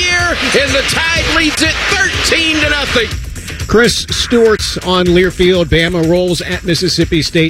here, and the Tide leads it 13-0. Chris Stewart's on Learfield. Bama rolls at Mississippi State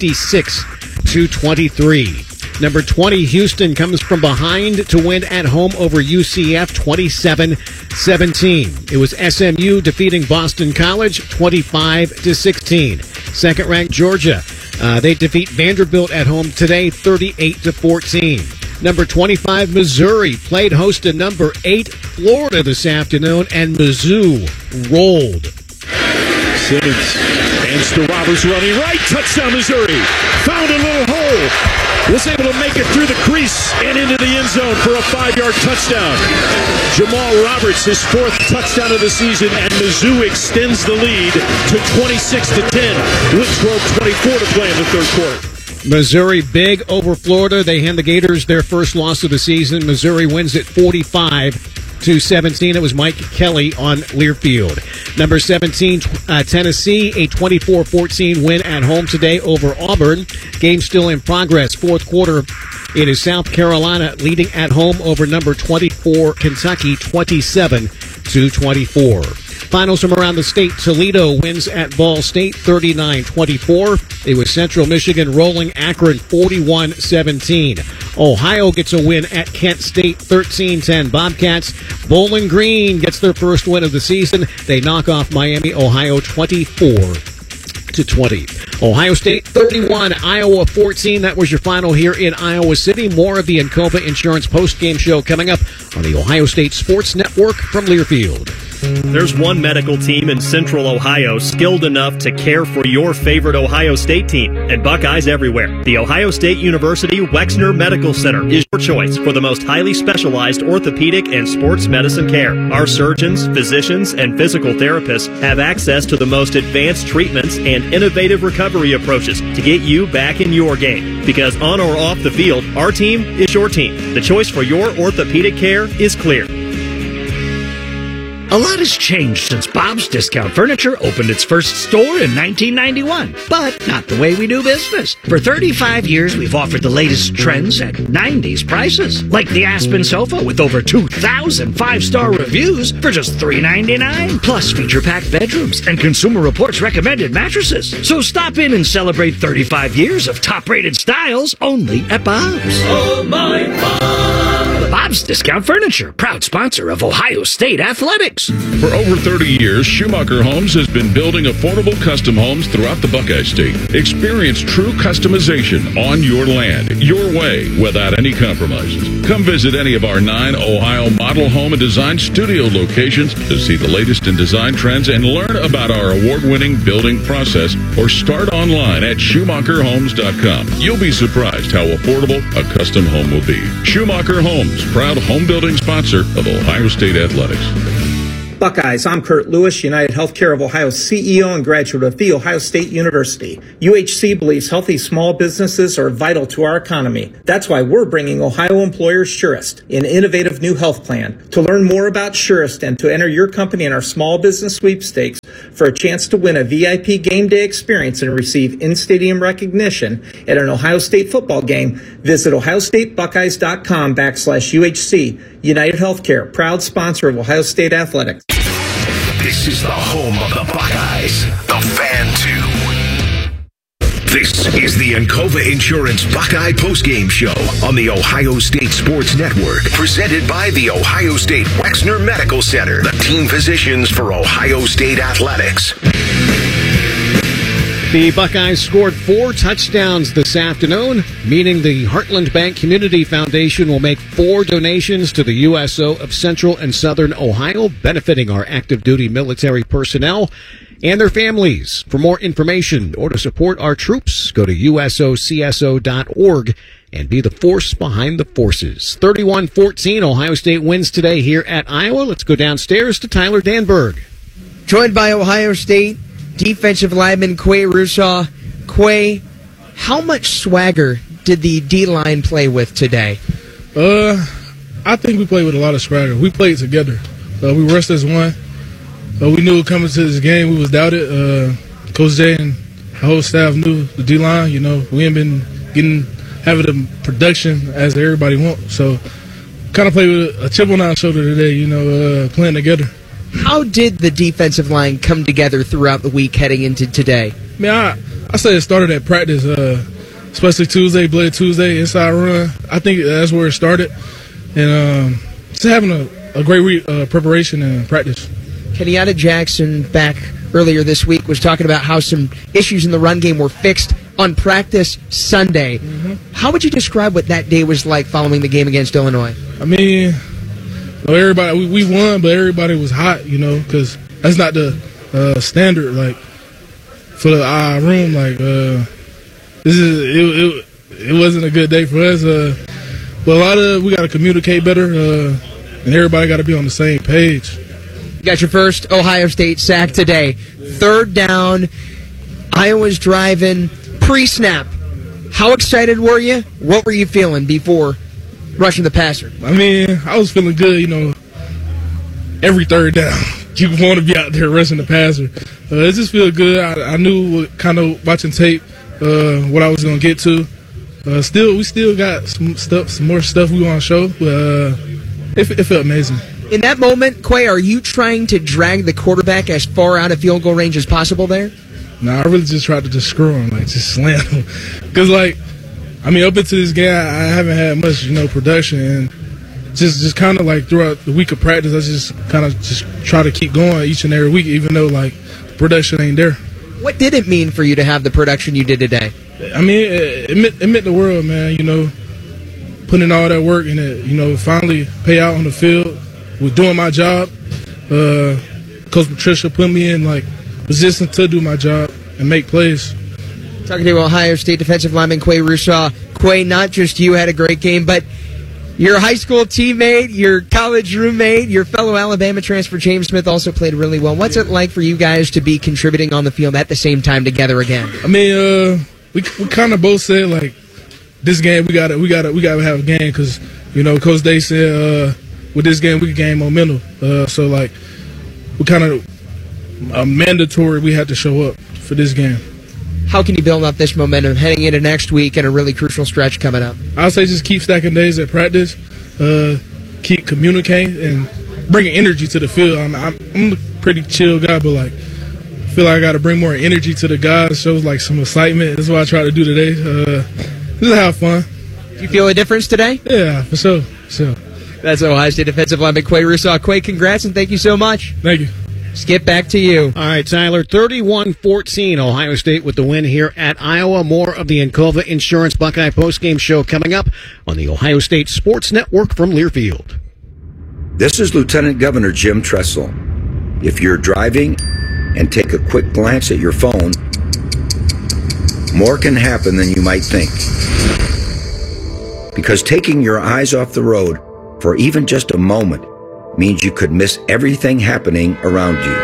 56-23. Number 20, Houston comes from behind to win at home over UCF 27-17. It was SMU defeating Boston College 25-16. Second-ranked Georgia, they defeat Vanderbilt at home today 38-14. Number 25, Missouri played host to number 8, Florida this afternoon, and Mizzou rolled. Simmons hands to Roberts running right. Touchdown, Missouri. Found a little hole. Was able to make it through the crease and into the end zone for a 5-yard touchdown. Jamal Roberts, his 4th touchdown of the season, and Mizzou extends the lead to 26-10 with 12:24 to play in the third quarter. Missouri big over Florida. They hand the Gators their first loss of the season. Missouri wins it 45-17. It was Mike Kelly on Learfield. Number 17, Tennessee, a 24-14 win at home today over Auburn. Game still in progress. Fourth quarter, it is South Carolina leading at home over number 24, Kentucky, 27-24. Finals from around the state. Toledo wins at Ball State 39-24. It was Central Michigan rolling Akron 41-17. Ohio gets a win at Kent State 13-10. Bobcats. Bowling Green gets their first win of the season. They knock off Miami, Ohio 24-20. Ohio State 31, Iowa 14. That was your final here in Iowa City. More of the Encova Insurance postgame show coming up on the Ohio State Sports Network from Learfield. There's one medical team in Central Ohio skilled enough to care for your favorite Ohio State team, and Buckeyes everywhere. The Ohio State University Wexner Medical Center is your choice for the most highly specialized orthopedic and sports medicine care. Our surgeons, physicians, and physical therapists have access to the most advanced treatments and innovative recovery approaches to get you back in your game. Because on or off the field, our team is your team. The choice for your orthopedic care is clear. A lot has changed since Bob's Discount Furniture opened its first store in 1991, but not the way we do business. For 35 years, we've offered the latest trends at 90s prices, like the Aspen sofa with over 2,000 5-star reviews for just $3.99, plus feature-packed bedrooms and Consumer Reports recommended mattresses. So stop in and celebrate 35 years of top-rated styles only at Bob's. Oh, my Bob! Bob's Discount Furniture, proud sponsor of Ohio State Athletics. For over 30 years, Schumacher Homes has been building affordable custom homes throughout the Buckeye State. Experience true customization on your land, your way, without any compromises. Come visit any of our 9 Ohio model home and design studio locations to see the latest in design trends and learn about our award-winning building process, or start online at SchumacherHomes.com. You'll be surprised how affordable a custom home will be. Schumacher Homes, proud home building sponsor of Ohio State Athletics. Buckeyes, I'm Kurt Lewis, United Healthcare of Ohio CEO and graduate of The Ohio State University. UHC believes healthy small businesses are vital to our economy. That's why we're bringing Ohio employers Surest, an innovative new health plan. To learn more about Surest and to enter your company in our small business sweepstakes for a chance to win a VIP game day experience and receive in-stadium recognition at an Ohio State football game, visit ohiostatebuckeyes.com/UHC. United Healthcare, proud sponsor of Ohio State Athletics. This is the home of the Buckeyes, the Fan 2. This is the Encova Insurance Buckeye Postgame Show on the Ohio State Sports Network, presented by the Ohio State Wexner Medical Center, the team physicians for Ohio State Athletics. The Buckeyes scored 4 touchdowns this afternoon, meaning the Heartland Bank Community Foundation will make 4 donations to the USO of Central and Southern Ohio, benefiting our active duty military personnel and their families. For more information or to support our troops, go to usocso.org and be the force behind the forces. 31-14, Ohio State wins today here at Iowa. Let's go downstairs to Tyler Danberg. Joined by Ohio State defensive lineman Quay Russaw. Quay, how much swagger did the D-line play with today? I think we played with a lot of swagger. We played together. We rushed as one. We knew coming to this game we was doubted. Coach Jay and the whole staff knew the D-line. You know, we ain't been having the production as everybody wants. So kind of played with a chip on our shoulder today, playing together. How did the defensive line come together throughout the week heading into today? Man, I say it started at practice, especially Tuesday, Blade Tuesday, inside run. I think that's where it started. And just having a great week preparation and practice. Kenyatta Jackson back earlier this week was talking about how some issues in the run game were fixed on practice Sunday. Mm-hmm. How would you describe what that day was like following the game against Illinois? I mean, everybody, we won, but everybody was hot, because that's not the standard, like, for the room. Like, it wasn't a good day for us. But we got to communicate better, and everybody got to be on the same page. You got your first Ohio State sack today. 3rd down, Iowa's driving, pre-snap. How excited were you? What were you feeling before rushing the passer? I mean, I was feeling good, every 3rd down. You want to be out there rushing the passer. It just feels good. I knew kind of watching tape what I was going to get to. We still got some more stuff we want to show, but it felt amazing. In that moment, Quay, are you trying to drag the quarterback as far out of field goal range as possible there? No, I really just tried to just screw him, just slam him. Because, up into this game, I haven't had much, production. And just kind of, throughout the week of practice, I just kind of just try to keep going each and every week, even though, production ain't there. What did it mean for you to have the production you did today? I mean, it meant the world, man, putting in all that work and it, finally pay out on the field. Was doing my job. Coach Patricia put me in, position to do my job and make plays. Talking to Ohio State defensive lineman Quay Rushaw. Quay, not just you had a great game, but your high school teammate, your college roommate, your fellow Alabama transfer James Smith also played really well. What's it like for you guys to be contributing on the field at the same time together again? I mean, we kind of both said this game we gotta have a game because Coach Day said with this game we can gain momentum. So we kind of mandatory we had to show up for this game. How can you build up this momentum heading into next week and a really crucial stretch coming up? I'll say just keep stacking days at practice, keep communicating, and bringing energy to the field. I'm a pretty chill guy, but I feel like I got to bring more energy to the guys. Shows some excitement. That's what I try to do today. Just have fun. Do you feel a difference today? Yeah, for sure. That's Ohio State defensive lineman Quay Rushaw. Quay, congrats and thank you so much. Thank you. Skip, back to you. All right, Tyler, 31-14, Ohio State with the win here at Iowa. More of the Encova Insurance Buckeye postgame show coming up on the Ohio State Sports Network from Learfield. This is Lieutenant Governor Jim Tressel. If you're driving and take a quick glance at your phone, more can happen than you might think. Because taking your eyes off the road for even just a moment means you could miss everything happening around you.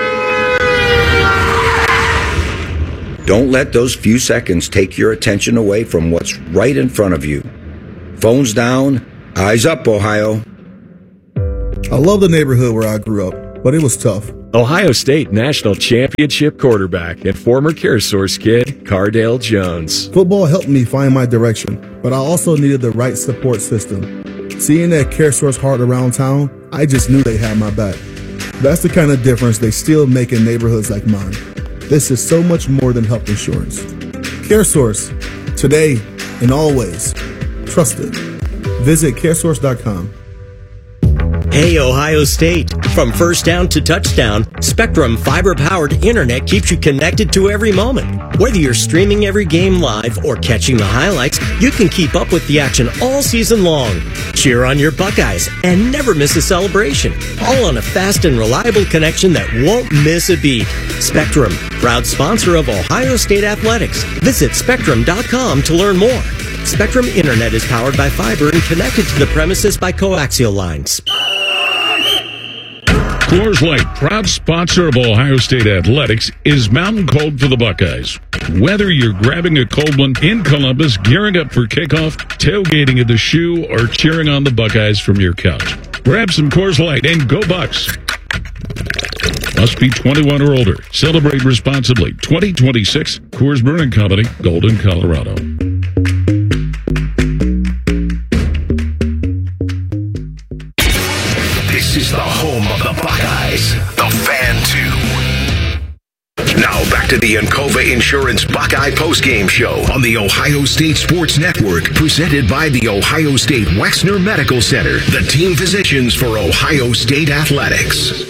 Don't let those few seconds take your attention away from what's right in front of you. Phones down, eyes up, Ohio. I love the neighborhood where I grew up, but it was tough. Ohio State National Championship quarterback and former CareSource kid, Cardale Jones. Football helped me find my direction, but I also needed the right support system. Seeing that CareSource heart around town, I just knew they had my back. That's the kind of difference they still make in neighborhoods like mine. This is so much more than health insurance. CareSource, today and always. Trusted. Visit CareSource.com. Hey, Ohio State. From first down to touchdown, Spectrum fiber-powered internet keeps you connected to every moment. Whether you're streaming every game live or catching the highlights, you can keep up with the action all season long. Cheer on your Buckeyes and never miss a celebration. All on a fast and reliable connection that won't miss a beat. Spectrum, proud sponsor of Ohio State Athletics. Visit Spectrum.com to learn more. Spectrum Internet is powered by fiber and connected to the premises by coaxial lines. Coors Light, proud sponsor of Ohio State Athletics, is Mountain Cold for the Buckeyes. Whether you're grabbing a cold one in Columbus, gearing up for kickoff, tailgating at the Shoe, or cheering on the Buckeyes from your couch, grab some Coors Light and go Bucks. Must be 21 or older. Celebrate responsibly. 2026 Coors Brewing Company, Golden, Colorado. This is the home of the Buckeyes, the Fan 2. Now back to the Encova Insurance Buckeye postgame show on the Ohio State Sports Network, presented by the Ohio State Wexner Medical Center, the team physicians for Ohio State Athletics.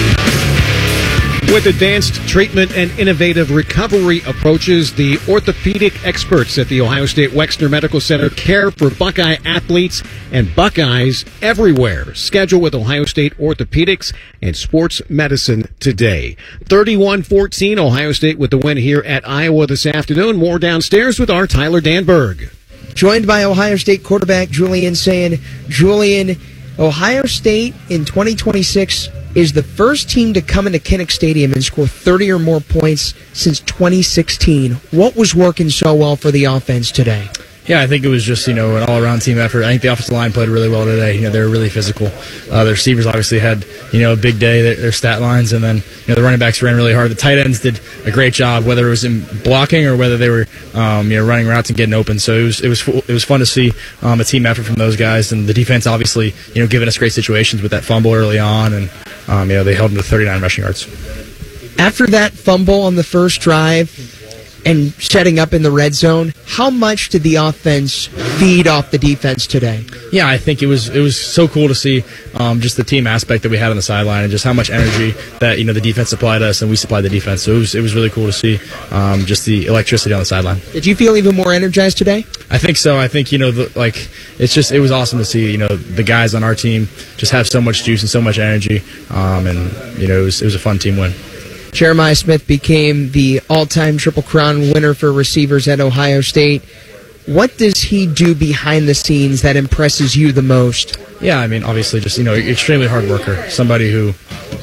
With advanced treatment and innovative recovery approaches, the orthopedic experts at the Ohio State Wexner Medical Center care for Buckeye athletes and Buckeyes everywhere. Schedule with Ohio State Orthopedics and Sports Medicine today. 31-14, Ohio State with the win here at Iowa this afternoon. More downstairs with our Tyler Danberg. Joined by Ohio State quarterback Julian Sayin. Julian, Ohio State in 2026 is the first team to come into Kinnick Stadium and score 30 or more points since 2016. What was working so well for the offense today? Yeah, I think it was just, an all-around team effort. I think the offensive line played really well today. They were really physical. The receivers obviously had, a big day, their stat lines, and then, the running backs ran really hard. The tight ends did a great job, whether it was in blocking or whether they were, running routes and getting open. So it was fun to see a team effort from those guys, and the defense obviously, giving us great situations with that fumble early on, and they held them to 39 rushing yards. After that fumble on the first drive and setting up in the red zone, how much did the offense feed off the defense today? Yeah, I think it was so cool to see just the team aspect that we had on the sideline and just how much energy that the defense supplied us and we supplied the defense. So it was really cool to see just the electricity on the sideline. Did you feel even more energized today? I think so. I think it was awesome to see the guys on our team just have so much juice and so much energy, and it was a fun team win. Jeremiah Smith became the all-time Triple Crown winner for receivers at Ohio State. What does he do behind the scenes that impresses you the most? Yeah, obviously just, extremely hard worker. Somebody who,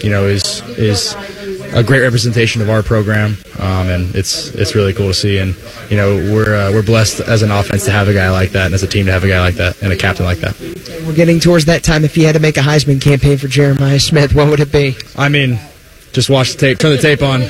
is a great representation of our program, and it's really cool to see. And, we're blessed as an offense to have a guy like that, and as a team to have a guy like that, and a captain like that. We're getting towards that time. If you had to make a Heisman campaign for Jeremiah Smith, what would it be? Just watch the tape. Turn the tape on.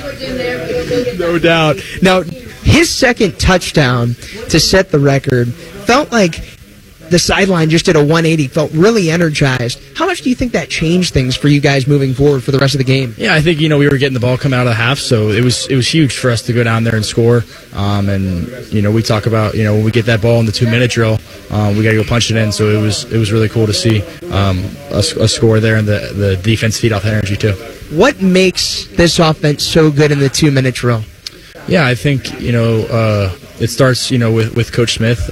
No doubt. Now, his second touchdown to set the record felt like the sideline just did a 180, felt really energized. How much do you think that changed things for you guys moving forward for the rest of the game? Yeah, I think, we were getting the ball coming out of the half, so it was huge for us to go down there and score. And, we talk about, when we get that ball in the 2-minute drill, we got to go punch it in. So it was really cool to see a score there and the defense feed off energy, too. What makes this offense so good in the 2-minute drill? Yeah, I think, it starts, with Coach Smith.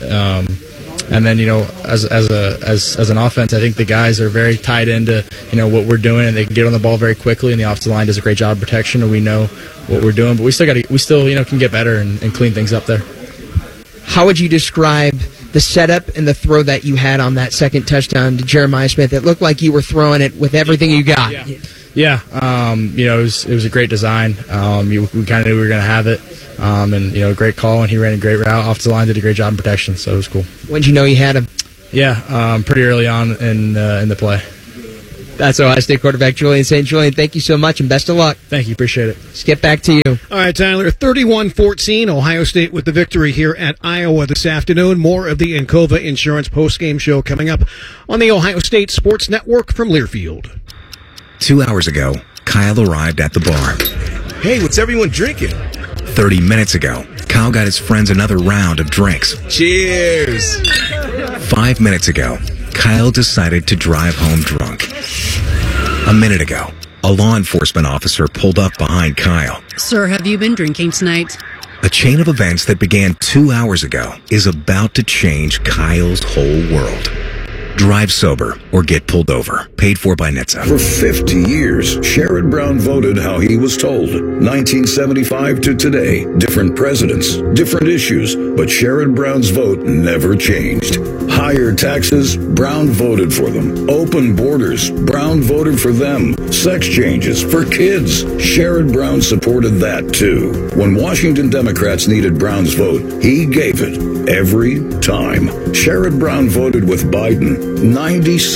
And then, as an offense, I think the guys are very tied into, what we're doing, and they can get on the ball very quickly, and the offensive line does a great job of protection, and we know what we're doing, but we still can get better and clean things up there. How would you describe the setup and the throw that you had on that second touchdown to Jeremiah Smith? It looked like you were throwing it with everything you got. Yeah. It was a great design. We kind of knew we were going to have it. And, great call, and he ran a great route. Offensive line did a great job in protection, so it was cool. When did you know you had him? Yeah, pretty early on in the play. That's Ohio State quarterback Julian Sayin. Julian, thank you so much, and best of luck. Thank you. Appreciate it. Let's get back to you. All right, Tyler, 31-14, Ohio State with the victory here at Iowa this afternoon. More of the Encova Insurance postgame show coming up on the Ohio State Sports Network from Learfield. 2 hours ago, Kyle arrived at the bar. Hey, what's everyone drinking? 30 minutes ago, Kyle got his friends another round of drinks. Cheers! 5 minutes ago, Kyle decided to drive home drunk. A minute ago, a law enforcement officer pulled up behind Kyle. Sir, have you been drinking tonight? A chain of events that began 2 hours ago is about to change Kyle's whole world. Drive sober or get pulled over. Paid for by NHTSA. For 50 years, Sherrod Brown voted how he was told. 1975 to today, different presidents, different issues, but Sherrod Brown's vote never changed. Higher taxes, Brown voted for them. Open borders, Brown voted for them. Sex changes for kids, Sherrod Brown supported that too. When Washington Democrats needed Brown's vote, he gave it every time. Sherrod Brown voted with Biden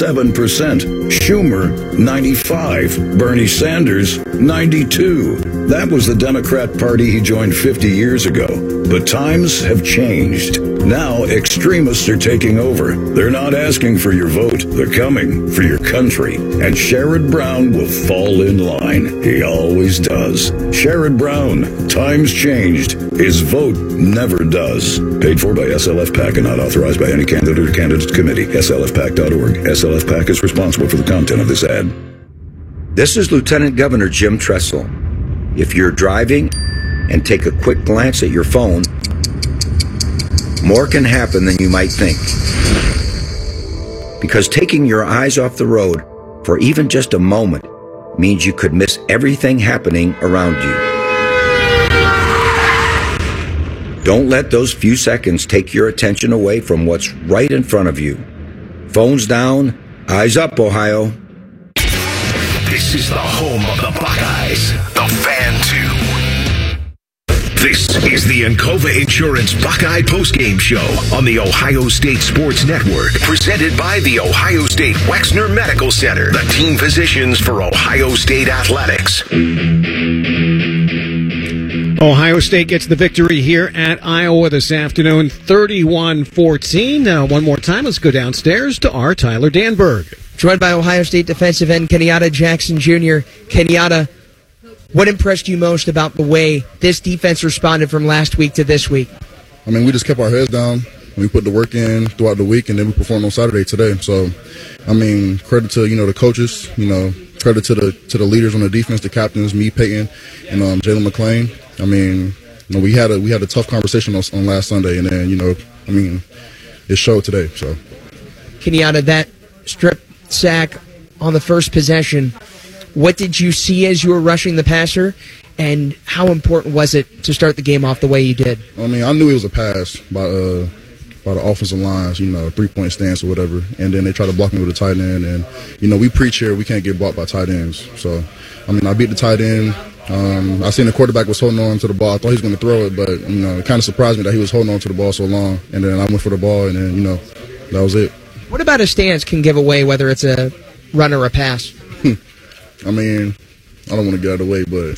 97%, Schumer 95%, Bernie Sanders 92%. That was the Democrat Party he joined 50 years ago. But times have changed. Now extremists are taking over. They're not asking for your vote. They're coming for your country. And Sherrod Brown will fall in line. He always does. Sherrod Brown. Times changed. His vote never does. Paid for by SLF PAC and not authorized by any candidate or candidate committee. SLFPAC.org. SLF PAC is responsible for the content of this ad. This is Lieutenant Governor Jim Tressel. If you're driving and take a quick glance at your phone, more can happen than you might think. Because taking your eyes off the road for even just a moment means you could miss everything happening around you. Don't let those few seconds take your attention away from what's right in front of you. Phones down, eyes up, Ohio. This is the home of the Buckeyes, the Fan 2. This is the Encova Insurance Buckeye Postgame Show on the Ohio State Sports Network, presented by the Ohio State Wexner Medical Center, the team physicians for Ohio State Athletics. Ohio State gets the victory here at Iowa this afternoon, 31-14. One more time, let's go downstairs to our Tyler Danberg. Joined by Ohio State defensive end Kenyatta Jackson Jr. Kenyatta, what impressed you most about the way this defense responded from last week to this week? I mean, we just kept our heads down. We put the work in throughout the week, and then we performed on Saturday today. So, I mean, credit to, the coaches, credit to the leaders on the defense, the captains, me, Peyton, and Jalen McClain. I mean, we had a tough conversation on last Sunday, and then, it showed today. So, Kenyatta, that strip sack on the first possession, what did you see as you were rushing the passer, and how important was it to start the game off the way you did? I mean, I knew it was a pass by the offensive lines, 3-point stance or whatever, and then they try to block me with a tight end, and, we preach here, we can't get blocked by tight ends. So, I mean, I beat the tight end. I seen the quarterback was holding on to the ball. I thought he was going to throw it, but, it kind of surprised me that he was holding on to the ball so long, and then I went for the ball, and then, that was it. What about a stance can give away whether it's a run or a pass? I mean, I don't want to get out of the way, but,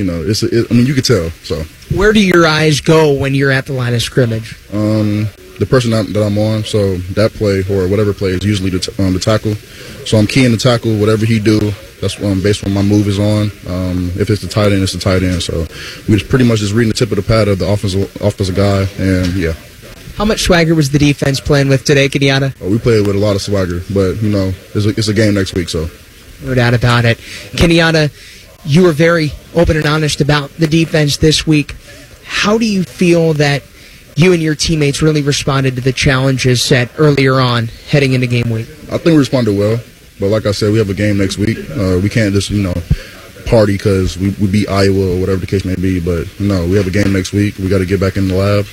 you could tell. So, where do your eyes go when you're at the line of scrimmage? The person that I'm on, so that play or whatever play is usually the tackle. So I'm keying the tackle, whatever he do, that's based on my move is on. If it's the tight end, it's the tight end. So we just pretty much just reading the tip of the pad of the offensive guy, and yeah. How much swagger was the defense playing with today, Kenyatta? Oh, we played with a lot of swagger, but, it's a game next week, so. No doubt about it. Kenyatta, you were very open and honest about the defense this week. How do you feel that you and your teammates really responded to the challenges set earlier on heading into game week? I think we responded well, but like I said, we have a game next week. We can't just, party because we beat Iowa or whatever the case may be, but, no, we have a game next week. We got to get back in the lab,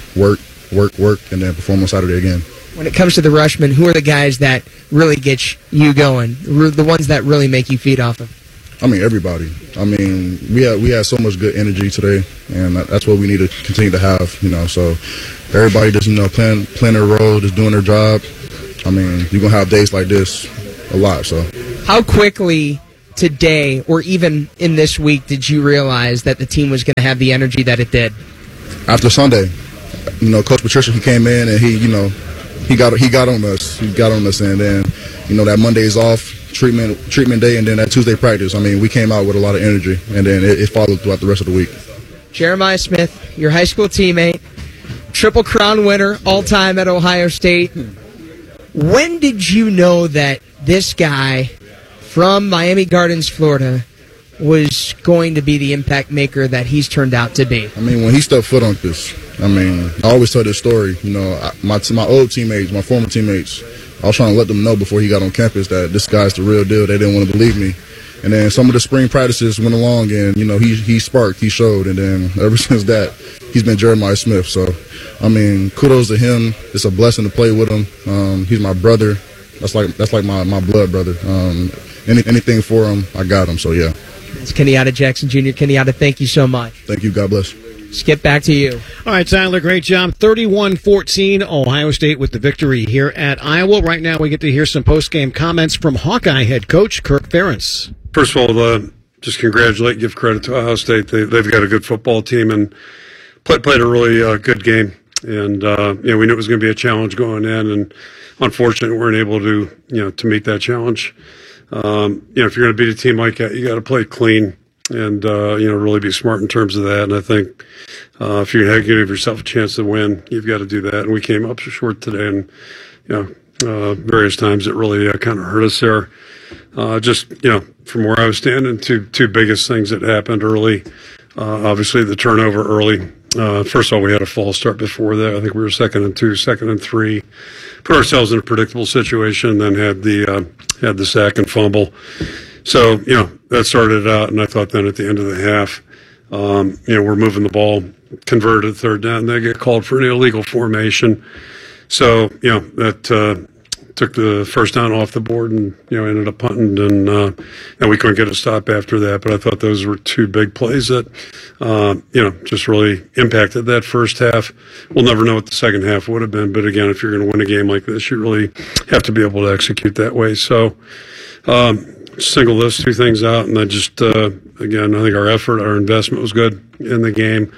work, and then perform on Saturday again. When it comes to the Rushmen, who are the guys that really get you going, the ones that really make you feed off of? I mean, everybody. I mean, we had so much good energy today, and that's what we need to continue to have, So everybody just, playing their role, just doing their job. I mean, you're going to have days like this a lot, so. How quickly today, or even in this week, did you realize that the team was going to have the energy that it did? After Sunday. Coach Patricia, he came in and he got on us. He got on us, and then, that Monday's off, treatment day, and then that Tuesday practice. I mean, we came out with a lot of energy, and then it followed throughout the rest of the week. Jeremiah Smith, your high school teammate, Triple Crown winner, all-time at Ohio State. When did you know that this guy from Miami Gardens, Florida, was going to be the impact maker that he's turned out to be? I mean, when he stepped foot on this, I always tell this story. My old teammates, my former teammates, I was trying to let them know before he got on campus that this guy's the real deal. They didn't want to believe me. And then some of the spring practices went along, and, he sparked, he showed. And then ever since that, he's been Jeremiah Smith. So, kudos to him. It's a blessing to play with him. He's my brother. That's like my blood brother. Anything for him, I got him. So, yeah. It's Kenyatta Jackson Jr. Kenyatta, thank you so much. Thank you. God bless. Skip, back to you. All right, Tyler, great job. 31-14, Ohio State with the victory here at Iowa. Right now we get to hear some post-game comments from Hawkeye head coach Kirk Ferentz. First of all, just congratulate, give credit to Ohio State. They've got a good football team and played a really good game. And we knew it was going to be a challenge going in, and unfortunately, we weren't able to meet that challenge. If you're going to beat a team like that, you got to play clean and really be smart in terms of that. And I think if you're going to give yourself a chance to win, you've got to do that. And we came up short today, and various times it really kind of hurt us there. From where I was standing, two biggest things that happened early. Obviously, the turnover early. First of all, we had a false start before that. I think we were 2nd and 2, 2nd and 3. Put ourselves in a predictable situation, then had the sack and fumble. So, that started out, and I thought then at the end of the half, we're moving the ball, converted 3rd down, they get called for an illegal formation. So, that took the first down off the board and, ended up punting, and we couldn't get a stop after that. But I thought those were two big plays that, just really impacted that first half. We'll never know what the second half would have been. But again, if you're going to win a game like this, you really have to be able to execute that way. So, single those two things out. And then just, again, I think our effort, our investment was good in the game.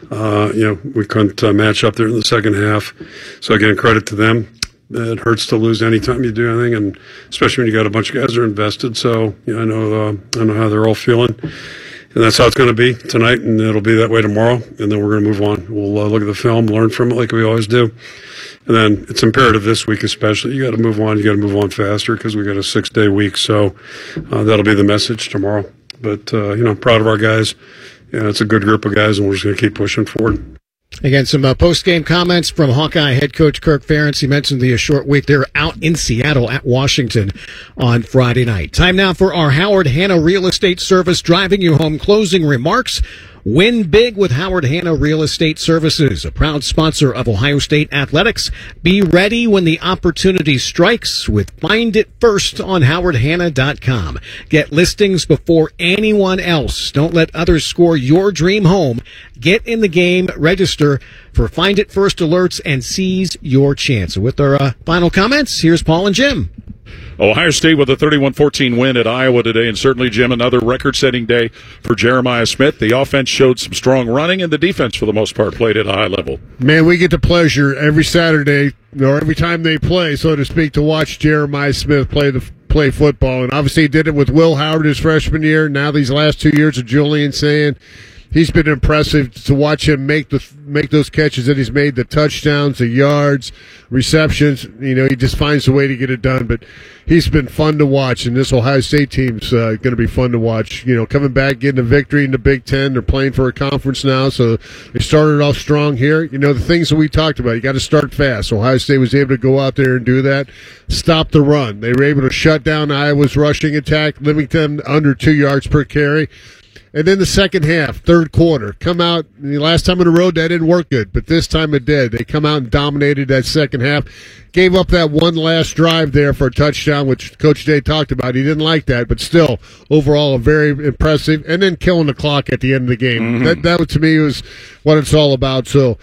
We couldn't match up there in the second half. So again, credit to them. It hurts to lose any time you do anything, and especially when you got a bunch of guys that are invested. So I know how they're all feeling, and that's how it's going to be tonight, and it'll be that way tomorrow. And then we're going to move on. We'll look at the film, learn from it like we always do, and then it's imperative this week especially. You got to move on. You got to move on faster because we got a 6-day week. So that'll be the message tomorrow. But proud of our guys. Yeah, it's a good group of guys, and we're just going to keep pushing forward. Again, some post-game comments from Hawkeye head coach Kirk Ferentz. He mentioned the short week. They're out in Seattle at Washington on Friday night. Time now for our Howard Hanna Real Estate Service driving you home closing remarks. Win big with Howard Hanna Real Estate Services, a proud sponsor of Ohio State Athletics. Be ready when the opportunity strikes with Find It First on howardhanna.com. Get listings before anyone else. Don't let others score your dream home. Get in the game, register for Find It First alerts, and seize your chance. With our final comments, here's Paul and Jim. Ohio State with a 31-14 win at Iowa today, and certainly, Jim, another record-setting day for Jeremiah Smith. The offense showed some strong running, and the defense, for the most part, played at a high level. Man, we get the pleasure every Saturday, or every time they play, so to speak, to watch Jeremiah Smith play football. And obviously he did it with Will Howard his freshman year. Now these last 2 years of Julian Sand. He's been impressive to watch him make those catches that he's made, the touchdowns, the yards, receptions. He just finds a way to get it done. But he's been fun to watch, and this Ohio State team's going to be fun to watch. Coming back, getting a victory in the Big Ten. They're playing for a conference now, so they started off strong here. The things that we talked about, you got to start fast. Ohio State was able to go out there and do that, stop the run. They were able to shut down Iowa's rushing attack, limiting them under 2 yards per carry. And then the second half, third quarter, come out. The last time on the road, that didn't work good, but this time it did. They come out and dominated that second half. Gave up that one last drive there for a touchdown, which Coach Day talked about. He didn't like that, but still, overall, very impressive. And then killing the clock at the end of the game. Mm-hmm. That to me, was what it's all about. So,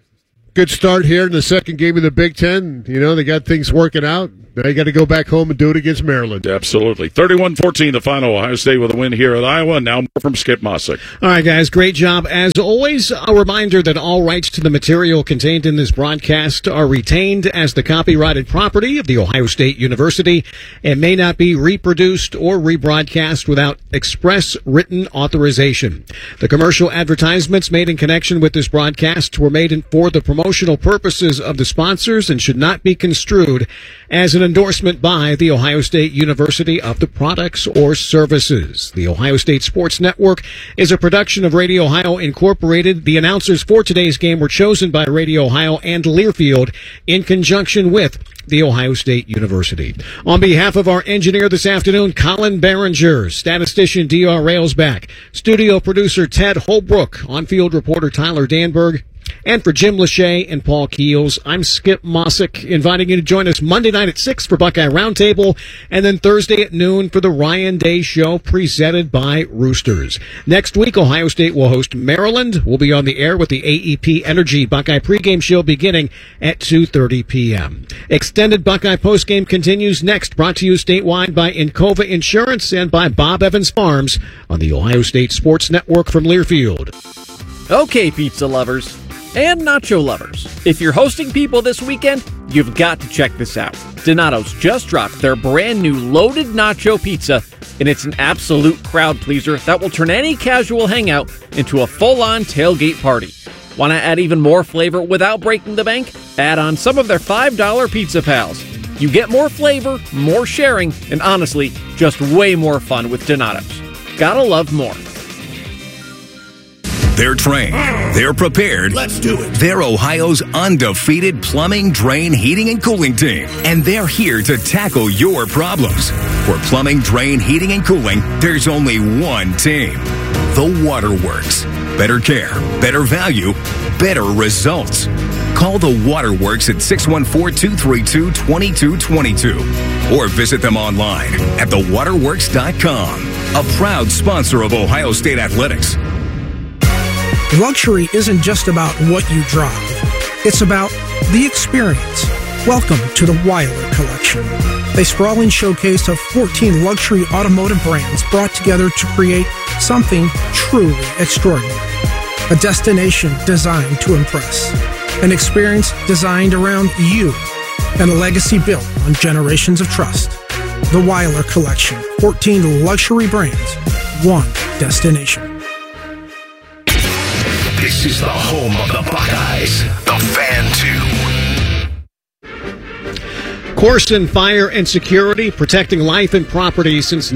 good start here in the second game of the Big Ten. They got things working out. Now you got to go back home and do it against Maryland. Absolutely. 31-14 the final. Ohio State with a win here at Iowa. Now more from Skip Mossick. All right, guys. Great job. As always, a reminder that all rights to the material contained in this broadcast are retained as the copyrighted property of The Ohio State University and may not be reproduced or rebroadcast without express written authorization. The commercial advertisements made in connection with this broadcast were made for the promotional purposes of the sponsors and should not be construed as an endorsement by The Ohio State University of the products or services. The Ohio State Sports Network is a production of Radio Ohio Incorporated. The announcers for today's game were chosen by Radio Ohio and Learfield in conjunction with The Ohio State University. On behalf of our engineer this afternoon, Colin Behringer, statistician D.R. Railsback, studio producer Ted Holbrook, on-field reporter Tyler Danberg, And for Jim Lachey and Paul Keels, I'm Skip Mossick, inviting you to join us Monday night at 6 for Buckeye Roundtable, and then Thursday at noon for the Ryan Day Show presented by Roosters. Next week, Ohio State will host Maryland. We'll be on the air with the AEP Energy Buckeye pregame show beginning at 2:30 p.m. Extended Buckeye postgame continues next, brought to you statewide by Encova Insurance and by Bob Evans Farms on the Ohio State Sports Network from Learfield. Okay, pizza lovers and nacho lovers, if you're hosting people this weekend, you've got to check this out. Donato's just dropped their brand new loaded nacho pizza, and it's an absolute crowd pleaser that will turn any casual hangout into a full-on tailgate party. Want to add even more flavor without breaking the bank? Add on some of their $5 Pizza Pals. You get more flavor, more sharing, and honestly, just way more fun with Donato's. Gotta love more. They're trained. They're prepared. Let's do it. They're Ohio's undefeated plumbing, drain, heating, and cooling team. And they're here to tackle your problems. For plumbing, drain, heating, and cooling, there's only one team. The Waterworks. Better care, better value, better results. Call the Waterworks at 614-232-2222 or visit them online at thewaterworks.com. A proud sponsor of Ohio State Athletics. Luxury isn't just about what you drive. It's about the experience. Welcome to the Weiler Collection, a sprawling showcase of 14 luxury automotive brands brought together to create something truly extraordinary. A destination designed to impress. An experience designed around you. And a legacy built on generations of trust. The Weiler Collection, 14 luxury brands, one destination. This is the home of the Buckeyes, the Fan 2. Corson Fire and Security, protecting life and property since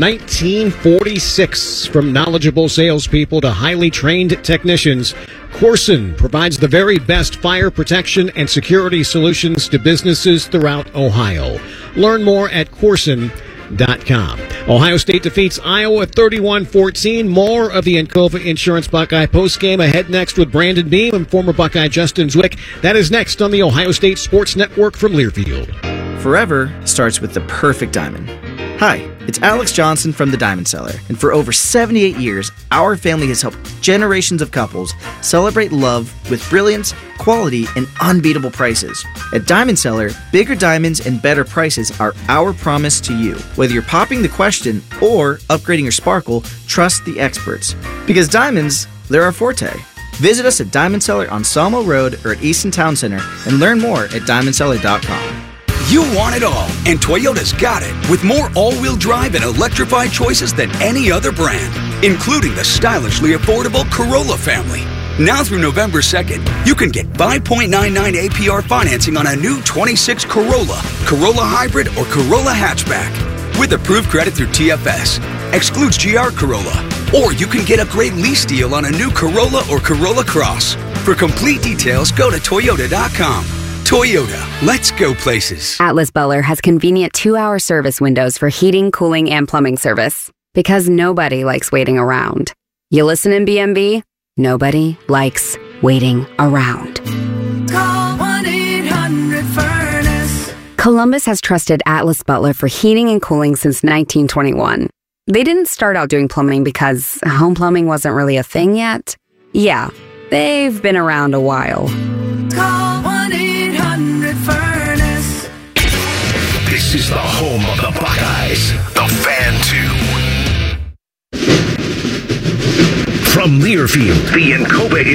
1946. From knowledgeable salespeople to highly trained technicians, Corson provides the very best fire protection and security solutions to businesses throughout Ohio. Learn more at Corson.com. Ohio State defeats Iowa 31-14. More of the Encova Insurance Buckeye postgame ahead next with Brandon Beam and former Buckeye Justin Zwick. That is next on the Ohio State Sports Network from Learfield. Forever starts with the perfect diamond. Hi, it's Alex Johnson from the Diamond Cellar, and for over 78 years, our family has helped generations of couples celebrate love with brilliance, quality, and unbeatable prices. At Diamond Cellar, bigger diamonds and better prices are our promise to you. Whether you're popping the question or upgrading your sparkle, trust the experts. Because diamonds, they're our forte. Visit us at Diamond Cellar on Salmo Road or at Easton Town Center and learn more at diamondcellar.com. You want it all, and Toyota's got it, with more all-wheel drive and electrified choices than any other brand, including the stylishly affordable Corolla family. Now through November 2nd, you can get 5.99 APR financing on a new 26 Corolla, Corolla Hybrid, or Corolla Hatchback. With approved credit through TFS. Excludes GR Corolla. Or you can get a great lease deal on a new Corolla or Corolla Cross. For complete details, go to Toyota.com. Toyota, let's go places. Atlas Butler has convenient 2-hour service windows for heating, cooling, and plumbing service. Because nobody likes waiting around. You listen in BMB? Nobody likes waiting around. Call 1-800-FURNACE. Columbus has trusted Atlas Butler for heating and cooling since 1921. They didn't start out doing plumbing because home plumbing wasn't really a thing yet. Yeah, they've been around a while. Call 1-800-FURNACE. This is the home of the Buckeyes, the Fan 2. From Learfield, the Encova